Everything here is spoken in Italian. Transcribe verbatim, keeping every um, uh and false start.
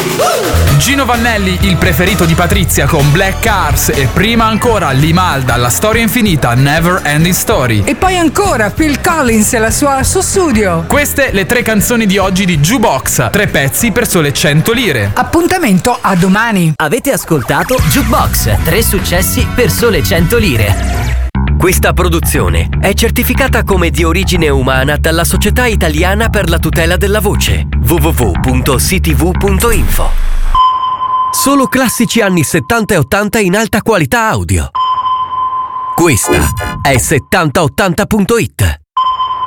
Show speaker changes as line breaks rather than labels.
Gino Vannelli, il preferito di Patrizia con Black Cars, e prima ancora Limalda, La storia infinita, Never Ending Story.
E poi ancora Phil Collins e la sua suo studio.
Queste le tre canzoni di oggi di Jukebox, tre pezzi per sole cento lire.
Appuntamento a domani.
Avete ascoltato Jukebox, tre successi per sole cento lire. Questa produzione è certificata come di origine umana dalla Società Italiana per la tutela della voce. w w w punto c t v punto info. Solo classici anni settanta e ottanta in alta qualità audio. Questa è settanta ottanta punto it.